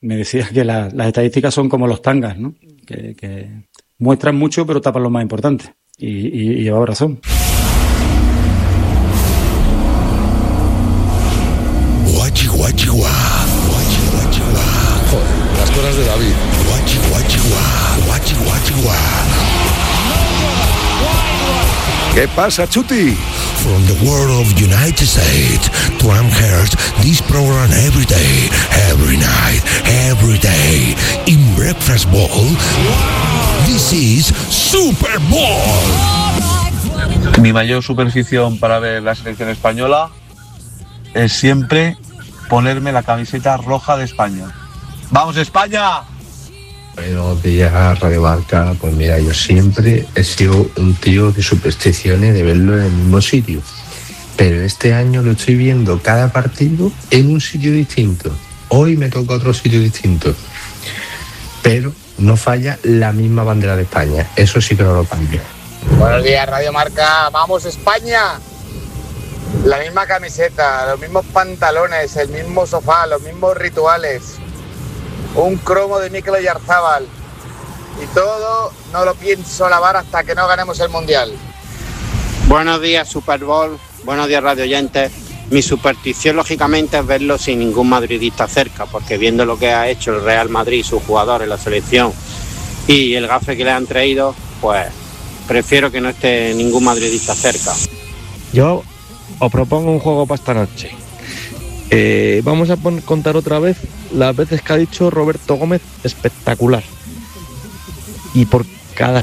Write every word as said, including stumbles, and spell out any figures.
me decía que la, las estadísticas son como los tangas, ¿no? Que, que muestran mucho pero tapan lo más importante. Y, y, y llevaba razón. Guachi, guachi, guá. Guachi, guachi, guá. Joder, las cosas de David. Guachi, guachi, guá. Guachi, guachi, guá. ¿Qué pasa, Chuti? From the world of United States to Amherst, this program every day, every night, every day, in Breakfast Bowl, this is Super Bowl. Mi mayor superstición para ver la selección española es siempre ponerme la camiseta roja de España. ¡Vamos, España! Buenos días, Radio Marca. Pues mira, yo siempre he sido un tío de supersticiones, de verlo en el mismo sitio. Pero este año lo estoy viendo cada partido en un sitio distinto. Hoy me toca otro sitio distinto. Pero no falla la misma bandera de España. Eso sí que no lo cambio. Buenos días, Radio Marca. ¡Vamos, España! La misma camiseta, los mismos pantalones, el mismo sofá, los mismos rituales. Un cromo de Mikel Oyarzabal. Y todo no lo pienso lavar hasta que no ganemos el Mundial. Buenos días, Super Bowl. Buenos días, radio oyentes. Mi superstición, lógicamente, es verlo sin ningún madridista cerca, porque viendo lo que ha hecho el Real Madrid y sus jugadores, la selección y el gafe que le han traído, pues prefiero que no esté ningún madridista cerca. Yo os propongo un juego para esta noche. Eh, vamos a pon- contar otra vez las veces que ha dicho Roberto Gómez espectacular. Y por cada